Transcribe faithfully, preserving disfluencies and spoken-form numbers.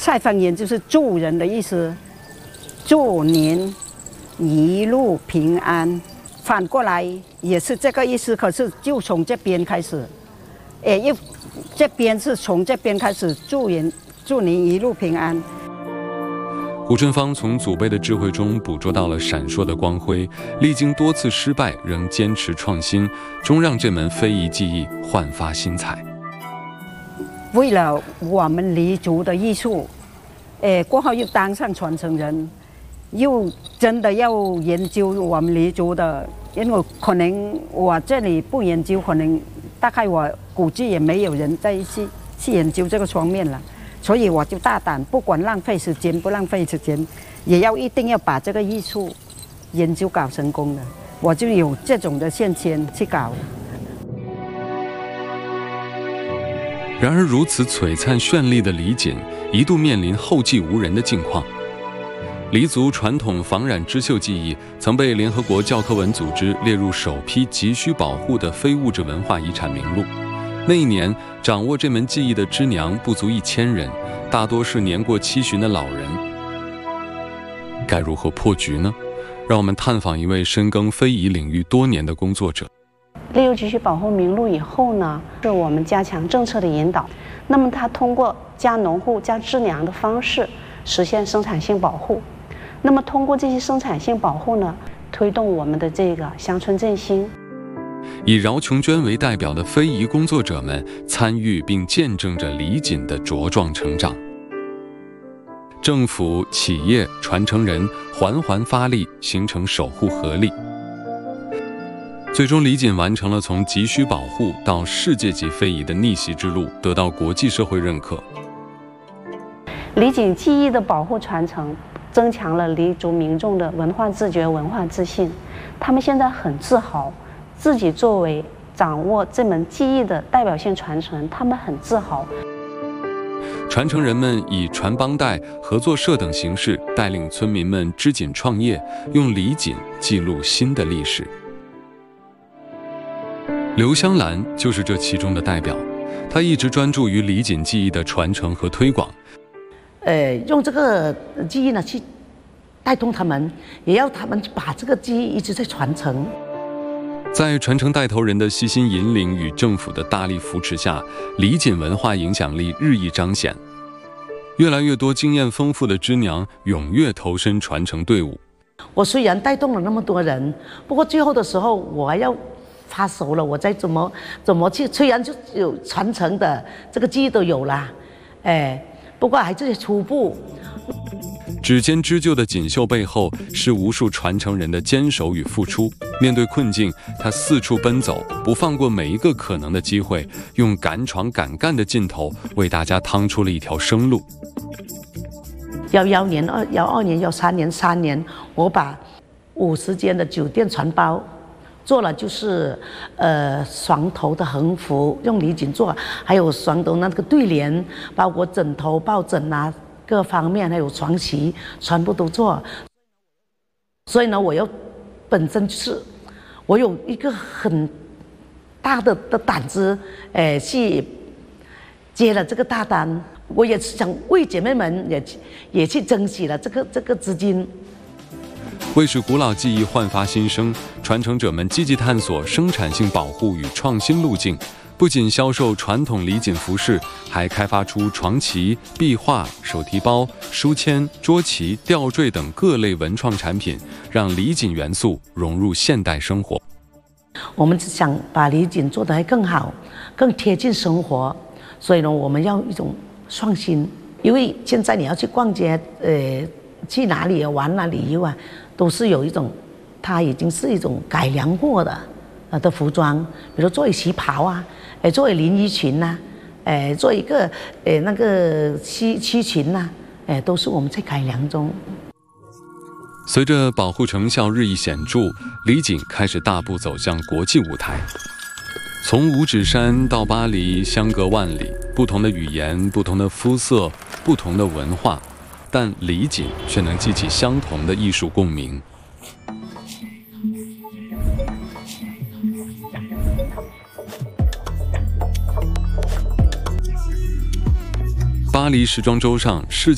菜方言就是祝人的意思，祝您一路平安。反过来也是这个意思，可是就从这边开始，哎，又这边是从这边开始，祝人祝您一路平安。 胡春芳从祖辈的智慧中捕捉到了闪烁的光辉，历经多次失败，仍坚持创新，终让这门非遗技艺焕发新彩。 为了我们黎族的艺术，哎，过后又当上传承人，又真的要研究我们黎族的，因为可能我这里不研究，可能大概我估计也没有人再去去研究这个方面了。所以我就大胆，不管浪费时间不浪费时间，也要一定要把这个艺术研究搞成功的。我就有这种的现钱去搞。 然而，如此璀璨绚丽的李锦，一度面临后继无人的境况。黎族传统仿染织绣技艺曾被联合国教科文组织列入首批急需保护的非物质文化遗产名录。那一年，掌握这门技艺的织娘不足一千人，大多是年过七旬的老人。该如何破局呢？让我们探访一位深耕非遗领域多年的工作者。 列入急需保护名录以后呢，是我们加强政策的引导。那么，它通过加农户、加织娘的方式实现生产性保护。那么，通过这些生产性保护呢，推动我们的这个乡村振兴。 以饶琼娟为代表的非遗工作者们参与并见证着李锦的茁壮成长。政府、企业、传承人环环发力，形成守护合力。最终，李锦完成了从急需保护到世界级非遗的逆袭之路，得到国际社会认可。 李锦技艺的保护传承，增强了黎族民众的文化自觉、文化自信。他们现在很自豪，自己作为掌握这门技艺的代表性传承人，他们很自豪。 传承人们以传帮带、合作社等形式带领村民们织锦创业，用李锦记录新的历史。刘香兰就是这其中的代表，她一直专注于李锦技艺的传承和推广。 呃，用这个技艺呢去带动他们，也要他们把这个技艺一直在传承。 在传承带头人的悉心引领与政府的大力扶持下，李锦文化影响力日益彰显。越来越多经验丰富的织娘踊跃投身传承队伍。 我虽然带动了那么多人，不过最后的时候我还要发手了，我再怎么怎么去，虽然就有传承的这个技艺都有啦，哎，不过还是初步。 指尖织就的锦绣背后，是无数传承人的坚守与付出。面对困境，他四处奔走，不放过每一个可能的机会，用敢闯敢干的劲头，为大家趟出了一条生路。 幺幺年、二幺二年、幺三年、三年，我把五十间的酒店船包做了，就是呃双头的横幅，用李锦做，还有双头那个对联，包括枕头、抱枕啊。各方面还有床席，全部都做。所以呢，我又本身就是我有一个很大的的胆子，哎、呃，去接了这个大单。我也是想为姐妹们也也去争取了这个这个资金。 为使古老技艺焕发新生，传承者们积极探索生产性保护与创新路径。不仅销售传统李锦服饰，还开发出床旗、壁画、手提包、书签、桌旗、吊坠等各类文创产品，让李锦元素融入现代生活。 我们是想把李锦做得还更好，更贴近生活，所以呢，我们要一种创新。因为现在你要去逛街，呃，去哪里玩啊、旅游啊，都是有一种，它已经是一种改良过的。呃的服装，比如做为旗袍啊，哎，作为连衣裙呐、啊，哎，做一个哎那个西西裙呐、啊，哎，都是我们在改良中。 随着保护成效日益显著，李锦开始大步走向国际舞台。从五指山到巴黎，相隔万里，不同的语言、不同的肤色、不同的文化，但李锦却能激起相同的艺术共鸣。巴黎时装周上，世界